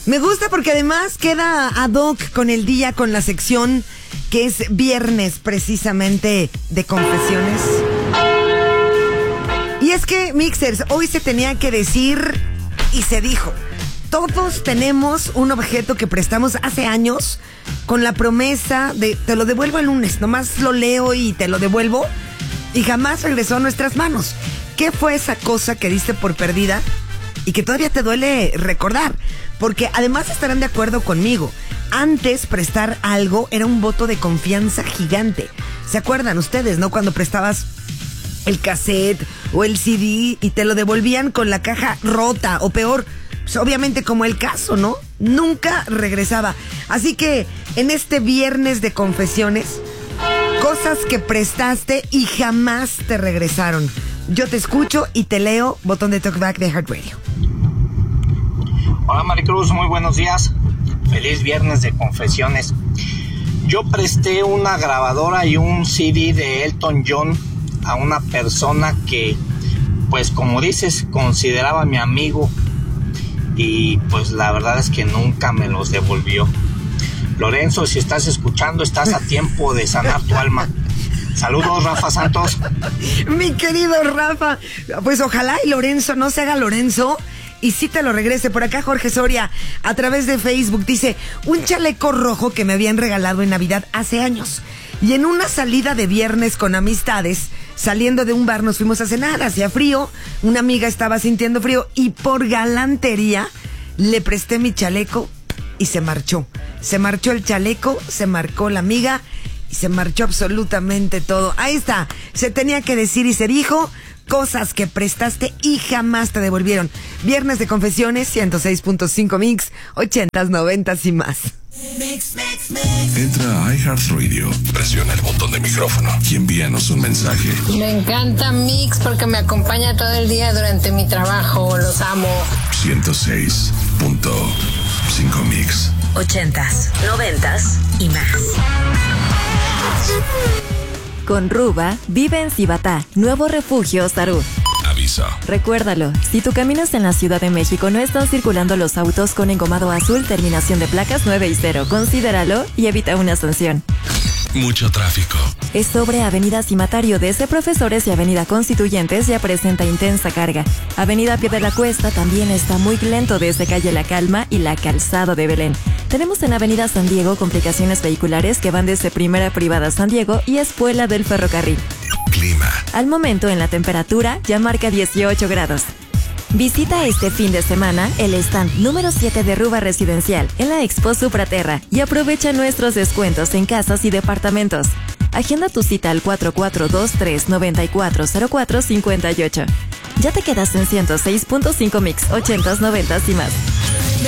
Me gusta porque además queda ad hoc con el día, con la sección que es viernes precisamente de confesiones. Y es que, Mixers, hoy se tenía que decir y se dijo. Todos tenemos un objeto que prestamos hace años con la promesa de te lo devuelvo el lunes, nomás lo leo y te lo devuelvo, y jamás regresó a nuestras manos. ¿Qué fue esa cosa que diste por perdida y que todavía te duele recordar? Porque además estarán de acuerdo conmigo. Antes prestar algo era un voto de confianza gigante. ¿Se acuerdan ustedes, no? Cuando prestabas el cassette o el CD y te lo devolvían con la caja rota o peor, pues obviamente como el caso, ¿no? Nunca regresaba. Así que en este viernes de confesiones, cosas que prestaste y jamás te regresaron. Yo te escucho y te leo. Botón de talkback de Heart Radio. Hola Maricruz, muy buenos días. Feliz viernes de confesiones. Yo presté una grabadora y un CD de Elton John a una persona que, pues como dices, consideraba mi amigo, y pues la verdad es que nunca me los devolvió. Lorenzo, si estás escuchando, estás a tiempo de sanar tu alma. Saludos, Rafa Santos. Mi querido Rafa, pues ojalá y Lorenzo no se haga Lorenzo y sí te lo regrese. Por acá Jorge Soria, a través de Facebook, dice: un chaleco rojo que me habían regalado en Navidad hace años. Y en una salida de viernes con amistades, saliendo de un bar, nos fuimos a cenar, hacía frío, una amiga estaba sintiendo frío y por galantería le presté mi chaleco y se marchó. Se marchó el chaleco, se marcó la amiga y se marchó absolutamente todo. Ahí está, se tenía que decir y se dijo. Cosas que prestaste y jamás te devolvieron. Viernes de confesiones, 106.5 Mix, 80s, 90s y más. Entra a iHeartRadio, presiona el botón de micrófono y envíanos un mensaje. Me encanta Mix porque me acompaña todo el día durante mi trabajo. Los amo. 106.5 Mix. 80s, 90s y más. Con Ruba, vive en Cibatá, nuevo refugio Sarud. Aviso. Recuérdalo, si tú caminas en la Ciudad de México no están circulando los autos con engomado azul, terminación de placas 9 y 0. Considéralo y evita una sanción. Mucho tráfico. Es sobre Avenida Cimatario desde Profesores y Avenida Constituyentes, ya presenta intensa carga. Avenida Pie de la Cuesta también está muy lento desde Calle La Calma y la Calzado de Belén. Tenemos en Avenida San Diego complicaciones vehiculares que van desde Primera Privada San Diego y Espuela del Ferrocarril. Clima. Al momento en la temperatura ya marca 18 grados. Visita este fin de semana el stand número 7 de Ruba Residencial en la Expo Supraterra y aprovecha nuestros descuentos en casas y departamentos. Agenda tu cita al 4423-940458. Ya te quedas en 106.5 Mix, 80s, 90s y más.